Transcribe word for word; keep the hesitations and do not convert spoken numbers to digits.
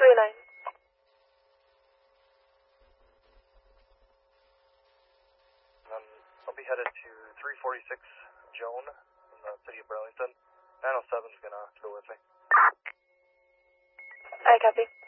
three nine. Um, I'll be headed to three forty-six Joan in the city of Burlington. nine oh seven's gonna go with me. I copy.